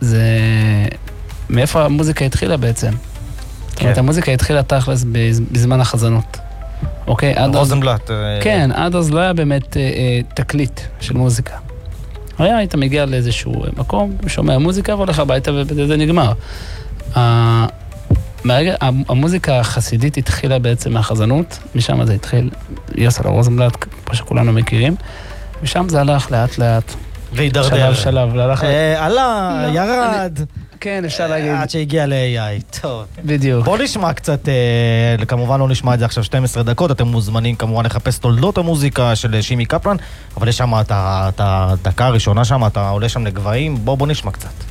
זה מאיפה המוזיקה התחילה בעצם. זאת אומרת, המוזיקה התחילה תכלס בזמן החזנות. אוקיי? רוזנבלט. כן, עד אז לא היה באמת תקליט של מוזיקה. היית מגיע לאיזשהו מקום, שומע מוזיקה והולך הביתה וזה נגמר. המוזיקה החסידית התחילה בעצם מהחזנות, משם זה התחיל יוסל רוזנבלט, כמו שכולנו מכירים, ושם זה הלך לאט לאט. והידרדר. שלב, עלה, ירד. כן, אפשר להגיד. עד שהגיע ל-AI, טוב. בדיוק. בוא נשמע קצת, כמובן לא נשמע את זה עכשיו 12 דקות, אתם מוזמנים כמובן לחפש תולדות המוזיקה של שימי קפלן, אבל יש שם את הדקה הראשונה שם, אתה עולה שם לגבהים, בוא נשמע קצת.